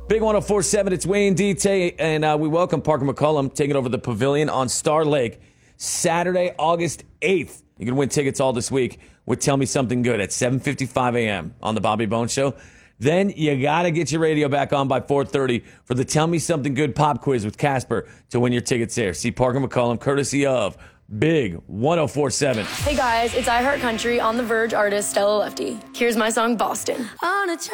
Big 104.7, it's Wayne DT, and we welcome Parker McCollum taking over the Pavilion on Star Lake Saturday, August 8th. You can win tickets all this week with Tell Me Something Good at 7:55 a.m. on the Bobby Bones Show. Then you got to get your radio back on by 4:30 for the Tell Me Something Good pop quiz with Casper to win your tickets there. See Parker McCollum, courtesy of Big 104.7. Hey guys, it's I Heart Country on the Verge artist Stella Lefty. Here's my song Boston. On a train